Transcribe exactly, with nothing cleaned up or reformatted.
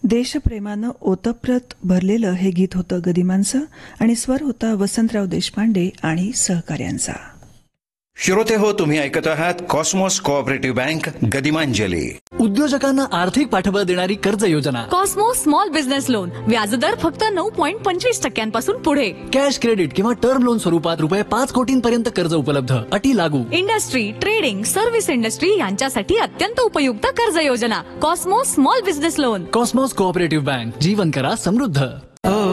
देशप्रेमानं ओतप्रत भरलेलं हे गीत होतं गदिमांचं आणि स्वर होता वसंतराव देशपांडे आणि सहकाऱ्यांचा. श्रोते हो, तुम्ही ऐकत आहात कॉस्मॉस कोऑपरेटिव्ह बँक गदिमांजली. उद्योजकांना आर्थिक पाठबळ देणारी कर्ज योजना कॉस्मोस स्मॉल बिझनेस लोन, व्याजदर फक्त नऊ पॉईंट पंचवीस टक्क्यांपासून पुढे. कॅश क्रेडिट किंवा टर्म लोन स्वरूपात रुपये पाच कोटींपर्यंत कर्ज उपलब्ध. अटी लागू. इंडस्ट्री, ट्रेडिंग, सर्व्हिस इंडस्ट्री यांच्यासाठी अत्यंत उपयुक्त कर्ज योजना. Cosmos small business loan. Cosmos cooperative bank. जीवन करा समृद्ध.